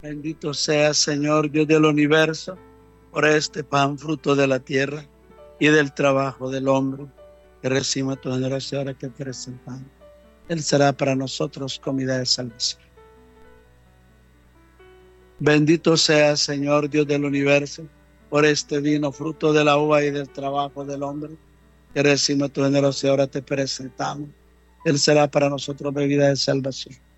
Bendito sea, Señor, Dios del universo, por este pan, fruto de la tierra y del trabajo del hombre, que reciba tu generosidad ahora que presentamos. Él será para nosotros comida de salvación. Bendito sea, Señor, Dios del universo, por este vino, fruto de la uva y del trabajo del hombre, que reciba tu generosidad ahora te presentamos. Él será para nosotros bebida de salvación.